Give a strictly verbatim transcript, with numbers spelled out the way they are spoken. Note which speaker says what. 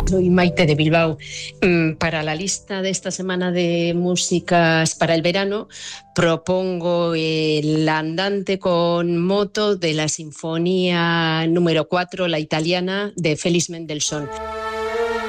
Speaker 1: Soy Maite de Bilbao. Para la lista de esta semana de músicas para el verano propongo el Andante con moto de la Sinfonía número cuatro, la italiana, de Félix Mendelssohn.